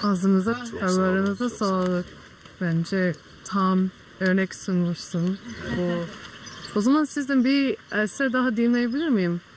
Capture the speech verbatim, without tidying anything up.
Ağzınıza, Çok ellerinize sağ olun, sağlık. Bence tam örnek sunmuşsun. O, o zaman sizden bir eser daha dinleyebilir miyim?